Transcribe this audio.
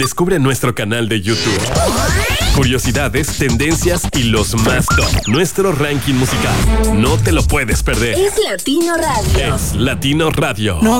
Descubre nuestro canal de YouTube. Curiosidades, tendencias y los más top. Nuestro ranking musical. No te lo puedes perder. Es Latino Radio. Es Latino Radio. No